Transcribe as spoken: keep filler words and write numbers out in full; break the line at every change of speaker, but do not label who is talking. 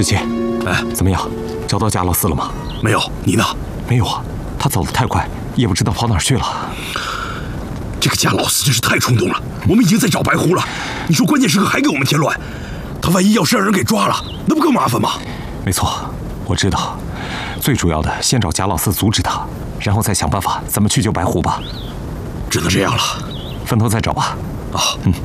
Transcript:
世谦，
哎，
怎么样？找到贾老四了吗？
没有，你呢？
没有啊，他走得太快，也不知道跑哪儿去了。
这个贾老四真是太冲动了。我们已经在找白狐了，你说关键时刻还给我们添乱，他万一要是让人给抓了，那不更麻烦吗？
没错，我知道。最主要的，先找贾老四阻止他，然后再想办法怎么去救白狐吧。
只能这样了。
分头再找吧。
啊，
嗯。